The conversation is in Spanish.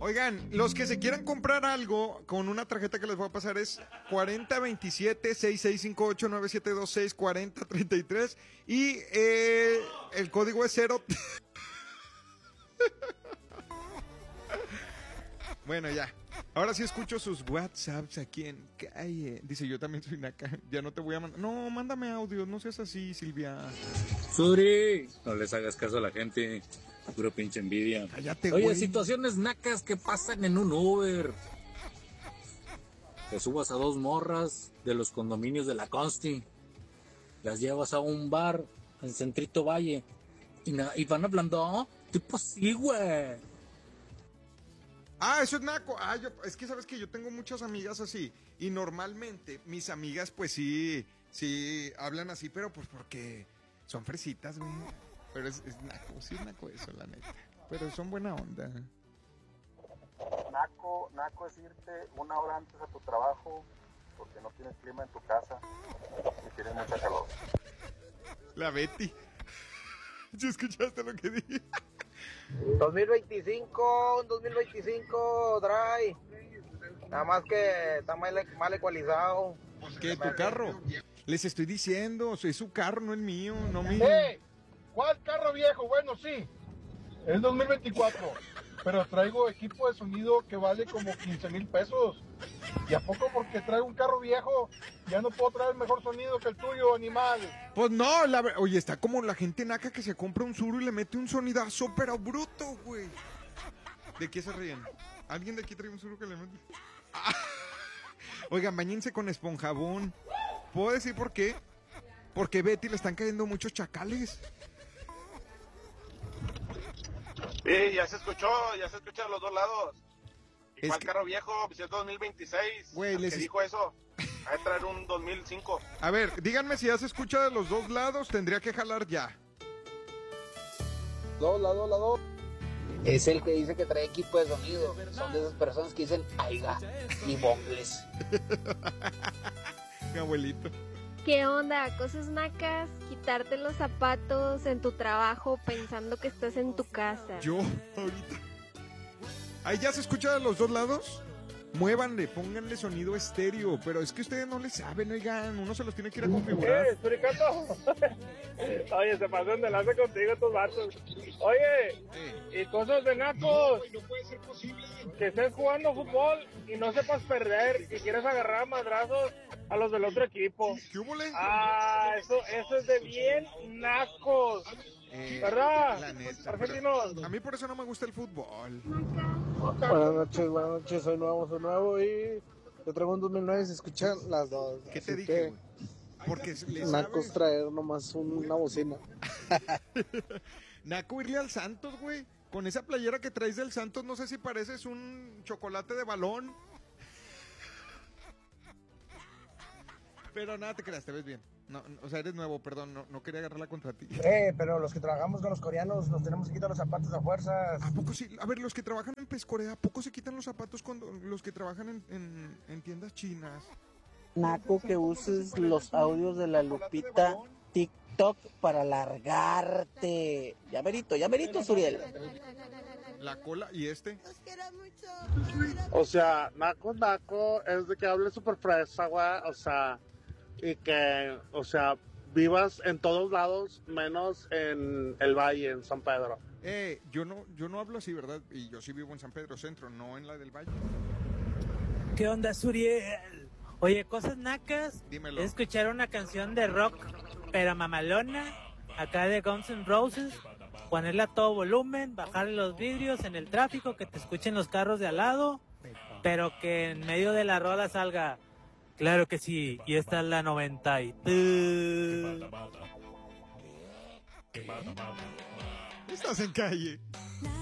Oigan, los que se quieran comprar algo con una tarjeta que les voy a pasar es 4027-6658-9726, 4033 y el código es 0. Bueno, ya. Ahora sí escucho sus WhatsApps aquí en calle. Dice, yo también soy naca. Ya no te voy a mandar. No, mándame audio. No seas así, Silvia. Suri, no les hagas caso a la gente. Puro pinche envidia. Cállate, Oye, güey. situaciones nacas que pasan en un Uber. Te subas a dos morras de los condominios de la Consti. Las llevas a un bar en Centrito Valle. Y van hablando, tipo así, güey. Ah, eso es naco. Es que sabes que yo tengo muchas amigas así. Y normalmente mis amigas, pues sí hablan así, pero pues porque son fresitas, güey. Pero es naco, sí es naco eso, la neta. Pero son buena onda. Naco es irte una hora antes a tu trabajo porque no tienes clima en tu casa y tienes mucha calor. La Betty. ¿Sí escuchaste lo que dije? 2025, Dry. Nada más que está mal ecualizado. ¿Qué, tu carro? Les estoy diciendo, es su carro, no el mío, no mío. ¡Hey! ¿Cuál carro viejo? Bueno, sí, es 2024, pero traigo equipo de sonido que vale como 15,000 pesos. ¿Y a poco porque traigo un carro viejo ya no puedo traer mejor sonido que el tuyo, animal? Pues no, oye, está como la gente naca que se compra un Suru y le mete un sonidazo, pero bruto, güey. ¿De qué se ríen? ¿Alguien de aquí trae un Suru que le mete? Ah. Oigan, bañense con esponjabón. ¿Puedo decir por qué? Porque Betty le están cayendo muchos chacales. Sí, ya se escuchó de los dos lados. Igual carro viejo, si es 2026. Güey, ¿Qué dijo eso? Hay que traer un 2005. A ver, díganme si ya se escucha de los dos lados, tendría que jalar ya. La dos. Es el que dice que trae equipo de sonido. Son de esas personas que dicen, aiga, y bongles. Mi abuelito. ¿Qué onda? Cosas nacas, quitarte los zapatos en tu trabajo pensando que estás en tu casa. Yo, ahorita. ¿Ahí ya se escucha de los dos lados? Muévanle, pónganle sonido estéreo, pero es que ustedes no le saben, oigan, uno se los tiene que ir a configurar. Suricato. Oye, se pasan de lanza contigo estos vatos. Oye, y cosas de nacos. No puede ser posible. Que estés jugando fútbol y no sepas perder y quieres agarrar a madrazos a los del otro equipo. ¿Qué hubo, le? Ah, eso es de bien nacos. ¿Verdad? La neta. Argentinos. A mí por eso no me gusta el fútbol. Buenas noches, soy nuevo y yo traigo un 2009 y se escuchan las dos. ¿Qué te dije, güey? Porque Nacos traer nomás una bocina. Naco irle al Santos, güey. Con esa playera que traes del Santos, no sé si pareces un chocolate de balón. Pero nada, te creas, te ves bien. No, o sea, eres nuevo, perdón, no quería agarrarla contra ti. Pero los que trabajamos con los coreanos nos tenemos que quitar los zapatos a fuerzas. ¿A poco sí? A ver, los que trabajan en Pescorea, ¿a poco se quitan los zapatos cuando los que trabajan en tiendas chinas? Naco que uses los audios de la Lupita TikTok para largarte. Ya merito, Suriel. La cola y este. O sea, naco es de que hables súper fresa, güey. O sea, y que, o sea, vivas en todos lados, menos en el Valle, en San Pedro. Yo no hablo así, ¿verdad? Y yo sí vivo en San Pedro Centro, no en la del Valle. ¿Qué onda, Suriel? Oye, cosas nacas. Dímelo. Es escuchar una canción de rock, pero mamalona, acá de Guns N' Roses, ponerla a todo volumen, bajarle los vidrios en el tráfico, que te escuchen los carros de al lado, pero que en medio de la rola salga, claro que sí, y esta es la 90 y... Estás en calle.